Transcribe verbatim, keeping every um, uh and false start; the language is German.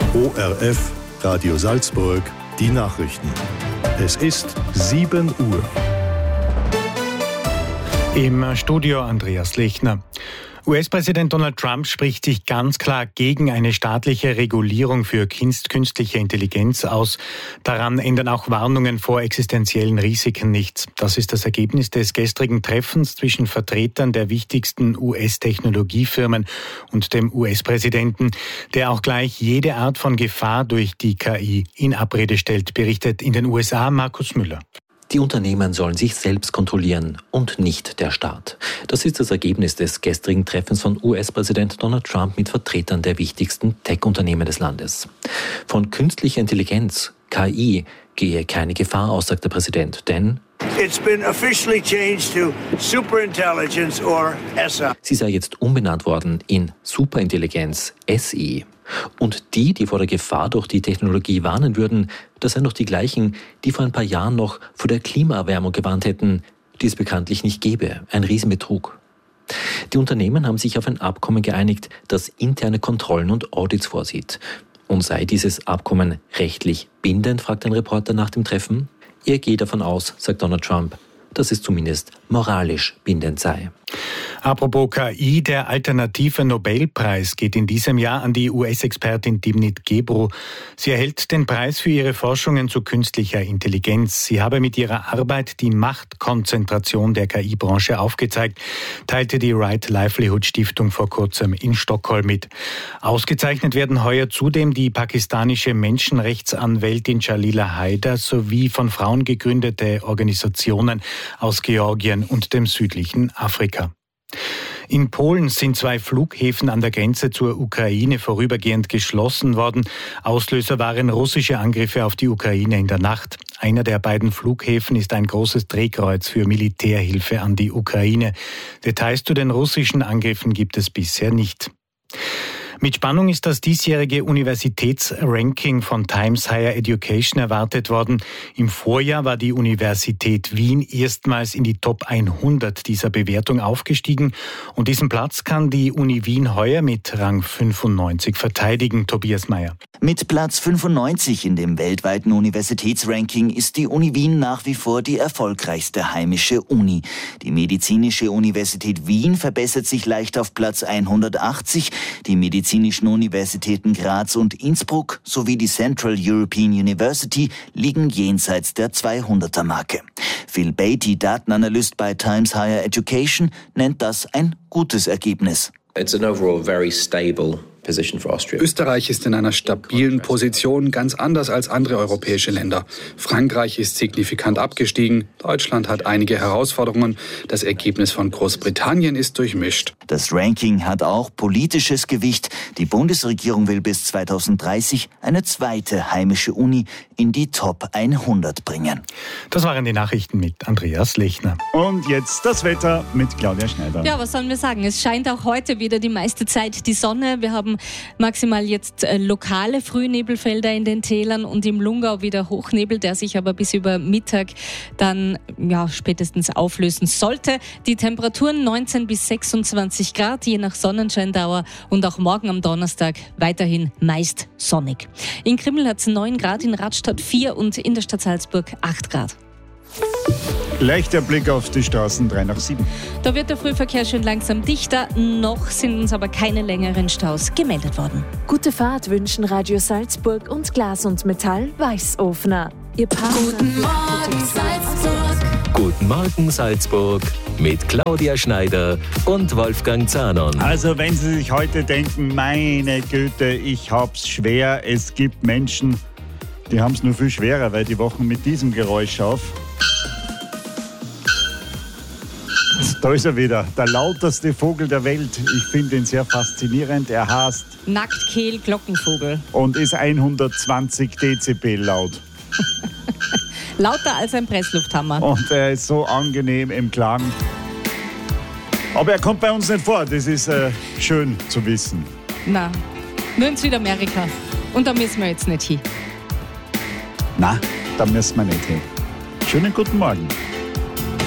O R F, Radio Salzburg, die Nachrichten. Es ist sieben Uhr. Im Studio Andreas Lechner. U S-Präsident Donald Trump spricht sich ganz klar gegen eine staatliche Regulierung für künstliche Intelligenz aus. Daran ändern auch Warnungen vor existenziellen Risiken nichts. Das ist das Ergebnis des gestrigen Treffens zwischen Vertretern der wichtigsten U S-Technologiefirmen und dem U S-Präsidenten, der auch gleich jede Art von Gefahr durch die K I in Abrede stellt, berichtet in den U S A Markus Müller. Die Unternehmen sollen sich selbst kontrollieren und nicht der Staat. Das ist das Ergebnis des gestrigen Treffens von U S-Präsident Donald Trump mit Vertretern der wichtigsten Tech-Unternehmen des Landes. Von künstlicher Intelligenz, K I, gehe keine Gefahr aus, sagt der Präsident, denn It's been officially changed to Superintelligence or S I. Sie sei jetzt umbenannt worden in Superintelligenz, S I. Und die, die vor der Gefahr durch die Technologie warnen würden, das seien doch die gleichen, die vor ein paar Jahren noch vor der Klimaerwärmung gewarnt hätten, die es bekanntlich nicht gäbe. Ein Riesenbetrug. Die Unternehmen haben sich auf ein Abkommen geeinigt, das interne Kontrollen und Audits vorsieht. Und sei dieses Abkommen rechtlich bindend, fragt ein Reporter nach dem Treffen. Er geht davon aus, sagt Donald Trump, dass es zumindest moralisch bindend sei. Apropos K I, der alternative Nobelpreis geht in diesem Jahr an die U S-Expertin Timnit Gebru. Sie erhält den Preis für ihre Forschungen zu künstlicher Intelligenz. Sie habe mit ihrer Arbeit die Machtkonzentration der K I-Branche aufgezeigt, teilte die Right Livelihood Stiftung vor kurzem in Stockholm mit. Ausgezeichnet werden heuer zudem die pakistanische Menschenrechtsanwältin Jalila Haider sowie von Frauen gegründete Organisationen aus Georgien und dem südlichen Afrika. In Polen sind zwei Flughäfen an der Grenze zur Ukraine vorübergehend geschlossen worden. Auslöser waren russische Angriffe auf die Ukraine in der Nacht. Einer der beiden Flughäfen ist ein großes Drehkreuz für Militärhilfe an die Ukraine. Details zu den russischen Angriffen gibt es bisher nicht. Mit Spannung ist das diesjährige Universitätsranking von Times Higher Education erwartet worden. Im Vorjahr war die Universität Wien erstmals in die Top hundert dieser Bewertung aufgestiegen. Und diesen Platz kann die Uni Wien heuer mit Rang fünfundneunzig verteidigen. Tobias Mayer. Mit Platz fünfundneunzig in dem weltweiten Universitätsranking ist die Uni Wien nach wie vor die erfolgreichste heimische Uni. Die Medizinische Universität Wien verbessert sich leicht auf Platz hundertachtzig. Die medizinischen Universitäten Graz und Innsbruck sowie die Central European University liegen jenseits der zweihunderter-Marke. Phil Beatty, Datenanalyst bei Times Higher Education, nennt das ein gutes Ergebnis. It's an overall very stable position for Austria. Österreich ist in einer stabilen Position, ganz anders als andere europäische Länder. Frankreich ist signifikant abgestiegen. Deutschland hat einige Herausforderungen. Das Ergebnis von Großbritannien ist durchmischt. Das Ranking hat auch politisches Gewicht. Die Bundesregierung will bis zweitausenddreißig eine zweite heimische Uni in die Top hundert bringen. Das waren die Nachrichten mit Andreas Lechner. Und jetzt das Wetter mit Claudia Schneider. Ja, was sollen wir sagen? Es scheint auch heute wieder die meiste Zeit die Sonne. Wir haben maximal jetzt äh, lokale Frühnebelfelder in den Tälern und im Lungau wieder Hochnebel, der sich aber bis über Mittag dann ja, spätestens auflösen sollte. Die Temperaturen neunzehn bis sechsundzwanzig Grad, je nach Sonnenscheindauer, und auch morgen am Donnerstag weiterhin meist sonnig. In Krimml hat es neun Grad, in Radstadt vier und in der Stadt Salzburg acht Grad. Leichter Blick auf die Straßen, drei nach sieben. Da wird der Frühverkehr schön langsam dichter. Noch sind uns aber keine längeren Staus gemeldet worden. Gute Fahrt wünschen Radio Salzburg und Glas und Metall Weißofner. Ihr Partner. Guten Morgen Salzburg. Guten Morgen Salzburg mit Claudia Schneider und Wolfgang Zahnon. Also wenn Sie sich heute denken, meine Güte, ich hab's schwer. Es gibt Menschen, die haben es nur viel schwerer, weil die wachen mit diesem Geräusch auf. Da ist er wieder, der lauteste Vogel der Welt. Ich finde ihn sehr faszinierend. Er heißt Nacktkehl-Glockenvogel und ist hundertzwanzig Dezibel laut. Lauter als ein Presslufthammer. Und er ist so angenehm im Klang. Aber er kommt bei uns nicht vor, das ist äh, schön zu wissen. Na, nur in Südamerika. Und da müssen wir jetzt nicht hin. Na, da müssen wir nicht hin. Schönen guten Morgen.